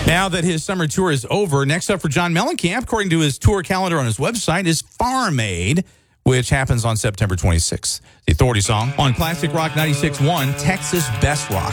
Now that his summer tour is over, next up for John Mellencamp, according to his tour calendar on his website, is Farm Aid, which happens on September 26th. The Authority song on Classic Rock 96.1, Texas Best Rock.